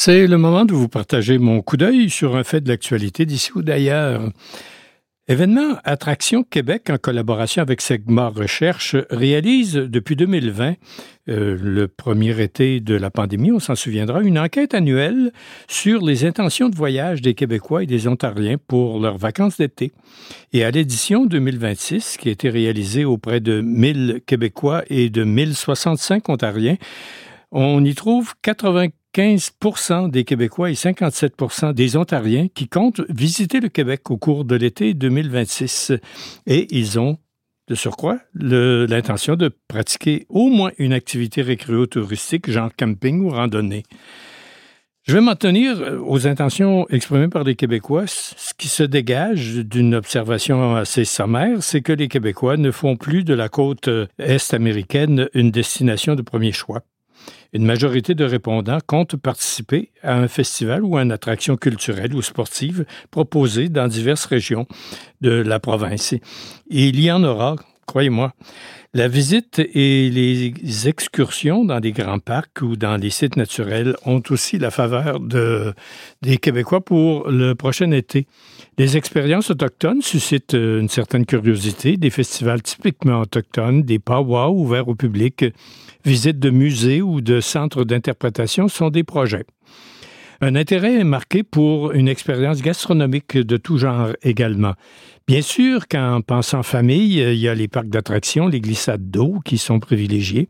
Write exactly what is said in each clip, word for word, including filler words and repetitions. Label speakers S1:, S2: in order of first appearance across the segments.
S1: C'est le moment de vous partager mon coup d'œil sur un fait de l'actualité d'ici ou d'ailleurs. Événement Attraction Québec, en collaboration avec Segma Recherche, réalise depuis deux mille vingt, euh, le premier été de la pandémie, on s'en souviendra, une enquête annuelle sur les intentions de voyage des Québécois et des Ontariens pour leurs vacances d'été. Et à l'édition deux mille vingt-six, qui a été réalisée auprès de mille Québécois et de mille soixante-cinq Ontariens, on y trouve quatre-vingt-quinze pour cent des Québécois et cinquante-sept pour cent des Ontariens qui comptent visiter le Québec au cours de l'été deux mille vingt-six. Et ils ont, de surcroît, le, l'intention de pratiquer au moins une activité récréo-touristique, genre camping ou randonnée. Je vais m'en tenir aux intentions exprimées par les Québécois. Ce qui se dégage d'une observation assez sommaire, c'est que les Québécois ne font plus de la côte est américaine une destination de premier choix. Une majorité de répondants comptent participer à un festival ou à une attraction culturelle ou sportive proposée dans diverses régions de la province. Et il y en aura, croyez-moi. La visite et les excursions dans des grands parcs ou dans les sites naturels ont aussi la faveur de, des Québécois pour le prochain été. Les expériences autochtones suscitent une certaine curiosité, des festivals typiquement autochtones, des powwows ouverts au public, visites de musées ou de centres d'interprétation sont des projets. Un intérêt est marqué pour une expérience gastronomique de tout genre également. Bien sûr qu'en pensant famille, il y a les parcs d'attractions, les glissades d'eau qui sont privilégiés.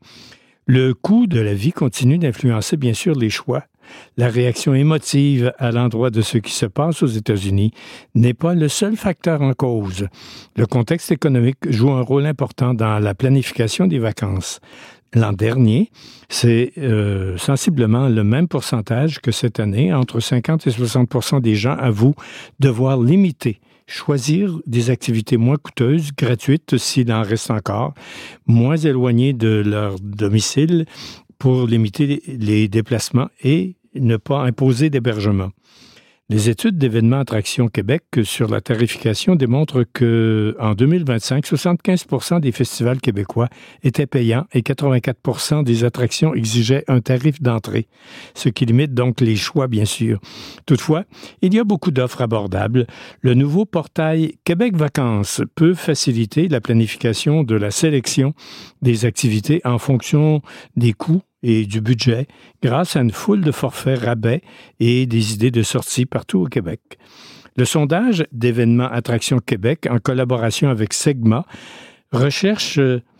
S1: Le coût de la vie continue d'influencer bien sûr les choix. La réaction émotive à l'endroit de ce qui se passe aux États-Unis n'est pas le seul facteur en cause. Le contexte économique joue un rôle important dans la planification des vacances. L'an dernier, c'est euh, sensiblement le même pourcentage que cette année. Entre cinquante et soixante pour cent des gens avouent devoir limiter, choisir des activités moins coûteuses, gratuites s'il en reste encore, moins éloignées de leur domicile pour limiter les déplacements et ne pas imposer d'hébergement. Les études d'événements Attraction Québec sur la tarification démontrent qu'en deux mille vingt-cinq, soixante-quinze pour cent des festivals québécois étaient payants et quatre-vingt-quatre pour cent des attractions exigeaient un tarif d'entrée, ce qui limite donc les choix, bien sûr. Toutefois, il y a beaucoup d'offres abordables. Le nouveau portail Québec Vacances peut faciliter la planification de la sélection des activités en fonction des coûts et du budget grâce à une foule de forfaits rabais et des idées de sortie partout au Québec. Le sondage d'événements Attraction Québec, en collaboration avec Segma, recherche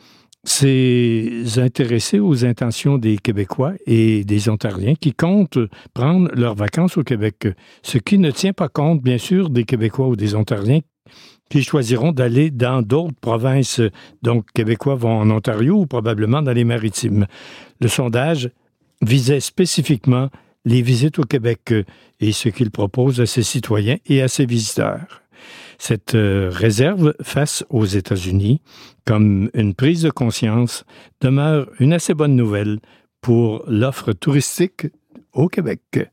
S1: s'est intéressé aux intentions des Québécois et des Ontariens qui comptent prendre leurs vacances au Québec, ce qui ne tient pas compte, bien sûr, des Québécois ou des Ontariens qui choisiront d'aller dans d'autres provinces. Donc, Québécois vont en Ontario ou probablement dans les Maritimes. Le sondage visait spécifiquement les visites au Québec et ce qu'il propose à ses citoyens et à ses visiteurs. Cette euh, réserve face aux États-Unis, comme une prise de conscience, demeure une assez bonne nouvelle pour l'offre touristique au Québec.